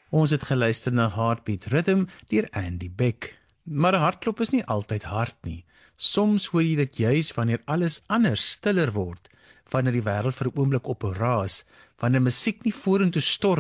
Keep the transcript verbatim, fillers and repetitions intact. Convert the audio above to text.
Ons het geluister na Heartbeat Rhythm deur Andy Beck. Maar 'n hartklop is nie altyd hard nie. Soms hoor jy dit juis wanneer alles anders stiller word, wanneer die wêreld vir 'n oomblik op raas, wanneer musiek nie vorentoe storm